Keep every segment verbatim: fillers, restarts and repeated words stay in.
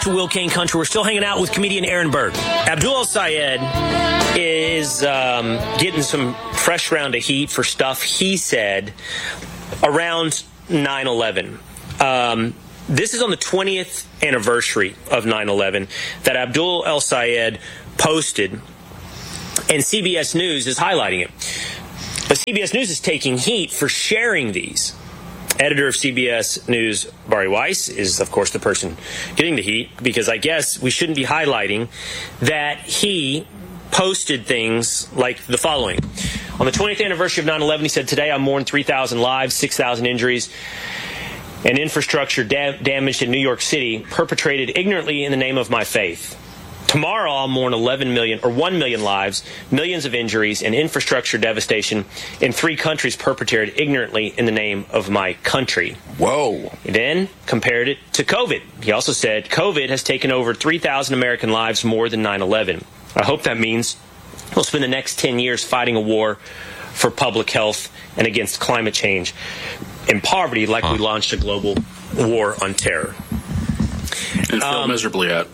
to Will Kane Country. We're still hanging out with comedian Aaron Berg. Abdul El-Sayed is um, getting some fresh round of heat for stuff he said around nine eleven. Um, this is on the twentieth anniversary of nine eleven that Abdul El-Sayed posted, and C B S News is highlighting it. But C B S News is taking heat for sharing these. Editor of C B S News, Bari Weiss, is, of course, the person getting the heat, because I guess we shouldn't be highlighting that he posted things like the following. On the twentieth anniversary of nine eleven, he said, "Today I mourn three thousand lives, six thousand injuries, and infrastructure da- damaged in New York City, perpetrated ignorantly in the name of my faith. Tomorrow I'll mourn eleven million or one million lives, millions of injuries, and infrastructure devastation in three countries perpetrated ignorantly in the name of my country." Whoa. He then compared it to COVID. He also said, "COVID has taken over three thousand American lives more than nine eleven. I hope that means we'll spend the next ten years fighting a war for public health and against climate change and poverty, like huh. we launched a global war on terror." And failed um, miserably at.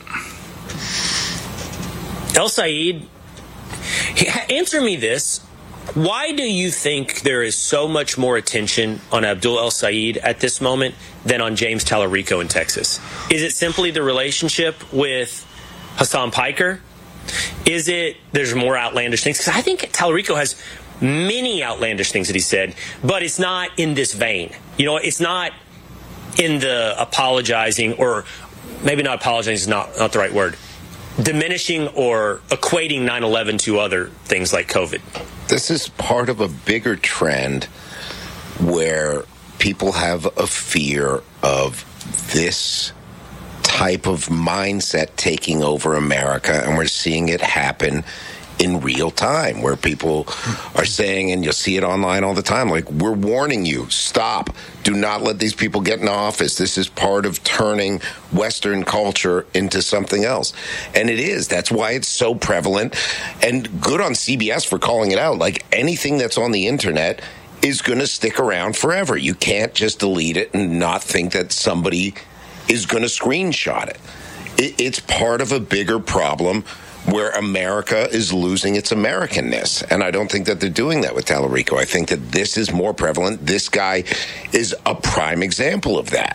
El-Sayed, answer me this. Why do you think there is so much more attention on Abdul El-Sayed at this moment than on James Tallarico in Texas? Is it simply the relationship with Hassan Piker? Is it there's more outlandish things? Because I think Tallarico has many outlandish things that he said, but it's not in this vein. You know, it's not in the apologizing, or maybe not apologizing is not, not the right word. Diminishing or equating nine eleven to other things like COVID. This is part of a bigger trend where people have a fear of this type of mindset taking over America, and we're seeing it happen in real time, where people are saying, and you'll see it online all the time, like, we're warning you, stop. Do not let these people get in office. This is part of turning Western culture into something else. And it is. That's why it's so prevalent. And good on C B S for calling it out. Like, anything that's on the internet is going to stick around forever. You can't just delete it and not think that somebody is going to screenshot it. it. It's part of a bigger problem where America is losing its Americanness. And I don't think that they're doing that with Tallarico. I think that this is more prevalent. This guy is a prime example of that.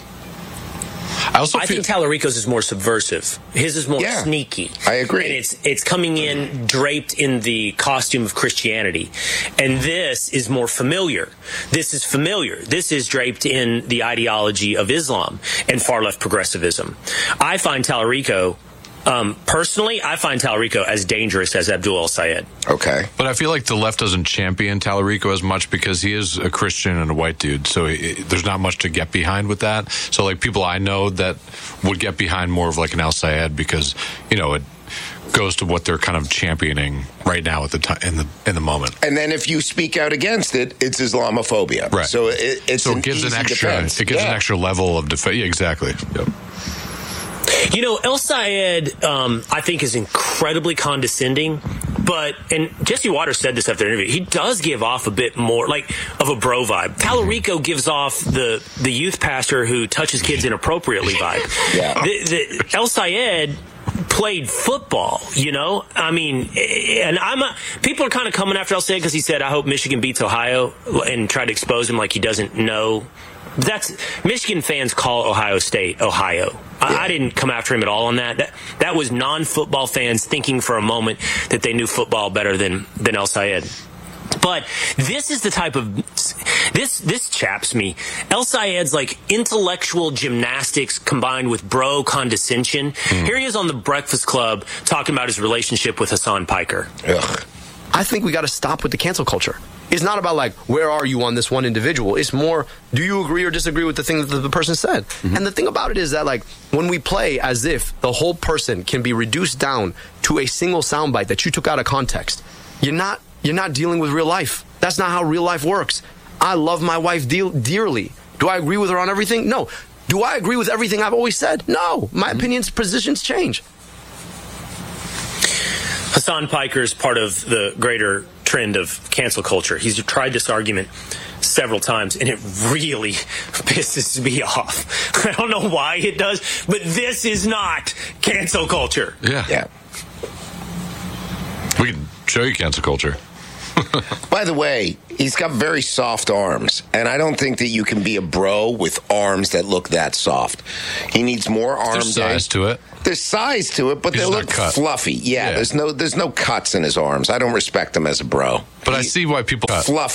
I also I feel- think Tallarico's is more subversive. His is more yeah, sneaky. I agree. And it's it's coming in draped in the costume of Christianity. And this is more familiar. This is familiar. This is draped in the ideology of Islam and far-left progressivism. I find Tallarico... Um, personally, I find Tallarico as dangerous as Abdul El-Sayed. Okay. But I feel like the left doesn't champion Tallarico as much because he is a Christian and a white dude. So he, there's not much to get behind with that. So, like, people I know that would get behind more of like an El-Sayed because, you know, it goes to what they're kind of championing right now at the time in the in the moment. And then if you speak out against it, it's Islamophobia. Right. So it, it's so it an gives easy an extra defense. it gives yeah. an extra level of defense. Yeah, exactly. Yep. You know, El-Sayed, um, I think, is incredibly condescending, but, and Jesse Waters said this after the interview, he does give off a bit more, like, of a bro vibe. Tallarico gives off the, the youth pastor who touches kids inappropriately vibe. Yeah. The, the, El-Sayed played football, you know? I mean, and I'm a, people are kind of coming after El-Sayed because he said, I hope Michigan beats Ohio, and tried to expose him like he doesn't know. That's Michigan fans call Ohio State Ohio. I, yeah. I didn't come after him at all on that. That that was non-football fans thinking for a moment that they knew football better than than El-Sayed. But this is the type of this this chaps me. El-Sayed's like intellectual gymnastics combined with bro condescension. Mm. Here he is on the Breakfast Club talking about his relationship with Hassan Piker. Ugh. I think we got to stop with the cancel culture. It's not about, like, where are you on this one individual? It's more, do you agree or disagree with the thing that the person said? Mm-hmm. And the thing about it is that, like, when we play as if the whole person can be reduced down to a single soundbite that you took out of context, you're not you're not dealing with real life. That's not how real life works. I love my wife de- dearly. Do I agree with her on everything? No. Do I agree with everything I've always said? No. My mm-hmm. opinions, positions change. Hassan Piker is part of the greater trend of cancel culture. He's tried this argument several times, and it really pisses me off. I don't know why it does, but this is not cancel culture. Yeah. Yeah. We can show you cancel culture. By the way, he's got very soft arms, and I don't think that you can be a bro with arms that look that soft. He needs more arm There's size to it. There's size to it, but He's they not look cut. fluffy. Yeah, Yeah. there's no there's no cuts in his arms. I don't respect him as a bro. But I see why people cut. Fluffy.